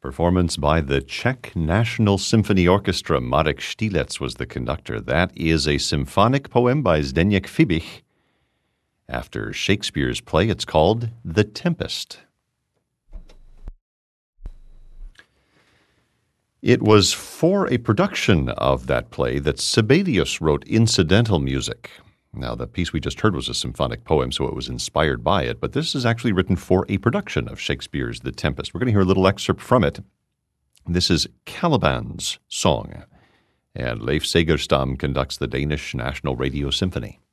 Performance by the Czech National Symphony Orchestra. Marek Štílec was the conductor. That is a symphonic poem by Zdeněk Fibich. After Shakespeare's play, it's called The Tempest. It was for a production of that play that Sibelius wrote incidental music. Now, the piece we just heard was a symphonic poem, so it was inspired by it, but this is actually written for a production of Shakespeare's The Tempest. We're going to hear a little excerpt from it. This is Caliban's song, and Leif Segerstam conducts the Danish National Radio Symphony.